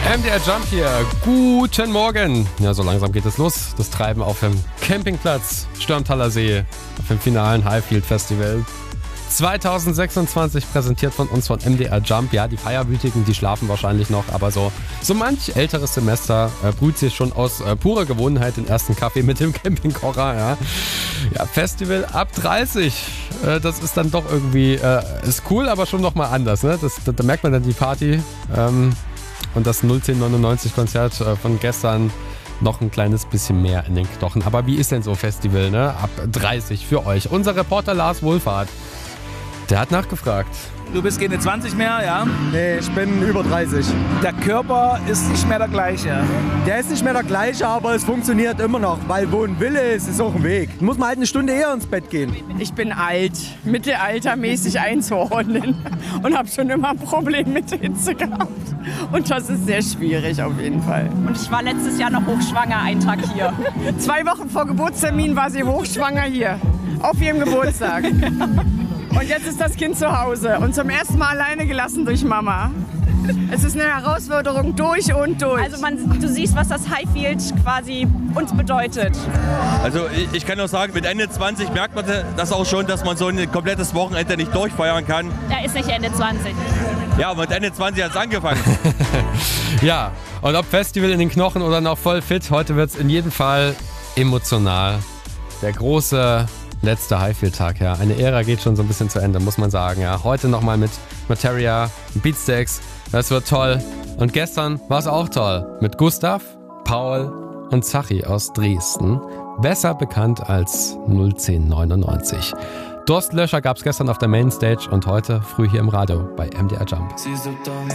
MDR Jump hier. Guten Morgen. Ja, so langsam geht es los. Das Treiben auf dem Campingplatz Störmthaler See auf dem finalen Highfield Festival 2026, präsentiert von uns von MDR Jump. Ja, die Feierwütigen, die schlafen wahrscheinlich noch, aber so manch älteres Semester brüht sich schon aus purer Gewohnheit den ersten Kaffee mit dem Campingkocher. Ja, Festival ab 30. Das ist dann doch irgendwie, ist cool, aber schon nochmal anders. Ne? Da merkt man dann die Party und das 01099-Konzert von gestern noch ein kleines bisschen mehr in den Knochen. Aber wie ist denn so Festival, ne? Ab 30 für euch? Unser Reporter Lars Wohlfahrt, der hat nachgefragt. Du bist keine 20 mehr, ja? Nee, ich bin über 30. Der Körper ist nicht mehr der gleiche. Der ist nicht mehr der gleiche, aber es funktioniert immer noch. Weil wo ein Wille ist, ist auch ein Weg. Muss man halt eine Stunde eher ins Bett gehen. Ich bin alt, mittelaltermäßig einzuordnen und habe schon immer ein Problem mit Hitze gehabt. Und das ist sehr schwierig auf jeden Fall. Und ich war letztes Jahr noch hochschwanger, einen Tag hier. 2 Wochen vor Geburtstermin war sie hochschwanger hier, auf ihrem Geburtstag. Und jetzt ist das Kind zu Hause und zum ersten Mal alleine gelassen durch Mama. Es ist eine Herausforderung durch und durch. Also du siehst, was das Highfield quasi uns bedeutet. Also ich kann nur sagen, mit Ende 20 merkt man das auch schon, dass man so ein komplettes Wochenende nicht durchfeiern kann. Er ist nicht Ende 20. Ja, aber mit Ende 20 hat es angefangen. Ja, und ob Festival in den Knochen oder noch voll fit, heute wird es in jedem Fall emotional. Der große letzte Highfield-Tag, ja. Eine Ära geht schon so ein bisschen zu Ende, muss man sagen, ja. Heute nochmal mit Materia, Beatsteaks, das wird toll. Und gestern war es auch toll mit Gustav, Paul und Zachi aus Dresden, besser bekannt als 01099. Durstlöscher gab es gestern auf der Mainstage und heute früh hier im Radio bei MDR Jump.